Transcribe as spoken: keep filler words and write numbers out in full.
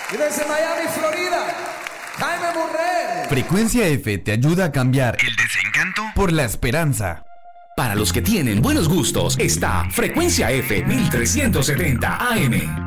Y desde Miami, Florida, Jaime Murrell. Frecuencia F te ayuda a cambiar el desencanto por la esperanza. Para los que tienen buenos gustos, está Frecuencia F mil trescientos setenta A M.